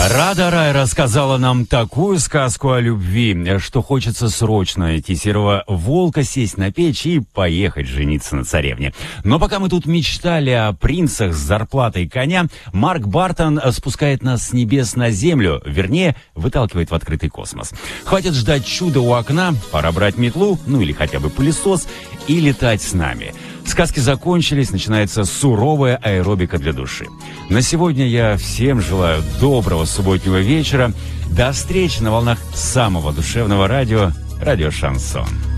Рада Рай рассказала нам такую сказку о любви, что хочется срочно найти серого волка, сесть на печь и поехать жениться на царевне. Но пока мы тут мечтали о принцах с зарплатой коня, Марк Бартон спускает нас с небес на землю, вернее, выталкивает в открытый космос. Хватит ждать чуда у окна, пора брать метлу, ну или хотя бы пылесос, и летать с нами. Сказки закончились, начинается суровая аэробика для души. На сегодня я всем желаю доброго субботнего вечера. До встречи на волнах самого душевного радио «Радио Шансон».